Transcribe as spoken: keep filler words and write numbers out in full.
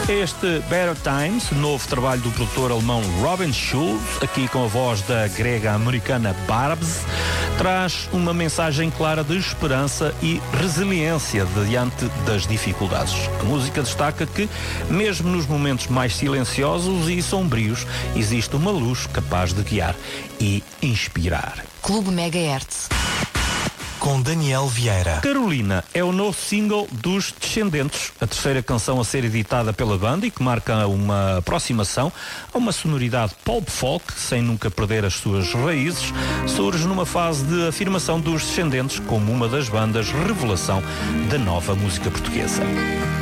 Este Better Times, novo trabalho do produtor alemão Robin Schulz, aqui com a voz da grega americana Barbs, traz uma mensagem clara de esperança e resiliência diante das dificuldades. A música destaca que, mesmo nos momentos mais silenciosos e sombrios, existe uma luz capaz de guiar e inspirar. Clube Megahertz. Com Daniel Vieira. Carolina é o novo single dos Descendentes, a terceira canção a ser editada pela banda e que marca uma aproximação a uma sonoridade pop folk, sem nunca perder as suas raízes, surge numa fase de afirmação dos Descendentes como uma das bandas revelação da nova música portuguesa.